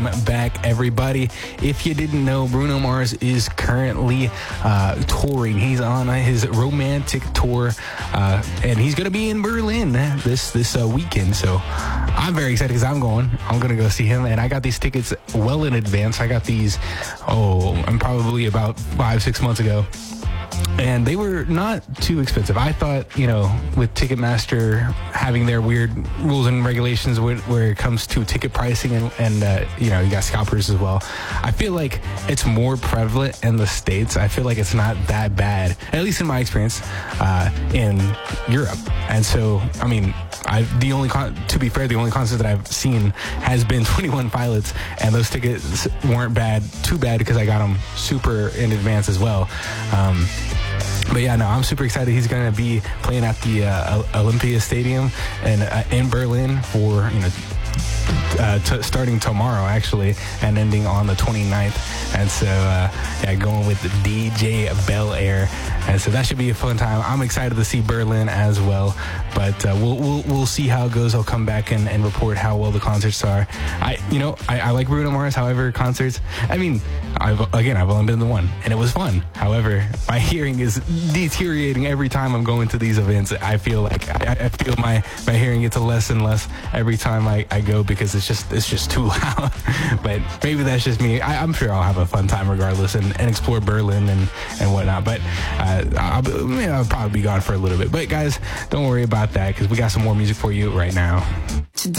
Back, everybody. If you didn't know, Bruno Mars is currently touring. He's on his romantic tour, and he's going to be in Berlin this weekend. So I'm very excited because I'm going to go see him, and I got these tickets well in advance. I got these, I'm probably about 5-6 months ago. And they were not too expensive. I thought, with Ticketmaster having their weird rules and regulations where it comes to ticket pricing and you got scalpers as well. I feel like it's more prevalent in the States. I feel like it's not that bad, at least in my experience, in Europe. And so, to be fair, the only concert that I've seen has been 21 Pilots, and those tickets weren't too bad because I got them super in advance as well. But yeah, no, I'm super excited. He's going to be playing at the Olympia Stadium in Berlin for, starting tomorrow, actually, and ending on the 29th. And so, going with the DJ Bel Air. And so that should be a fun time. I'm excited to see Berlin as well. But we'll see how it goes. I'll come back and report how well the concerts are. I like Bruno Mars. However, concerts, I've only been to one, and it was fun. However, my hearing is deteriorating every time I'm going to these events. I feel like I feel my hearing gets less and less every time I go because it's just too loud. But maybe that's just me. I'm sure I'll have a fun time regardless and explore Berlin and whatnot. But I'll probably be gone for a little bit. But guys, don't worry about that because we got some more music for you right now.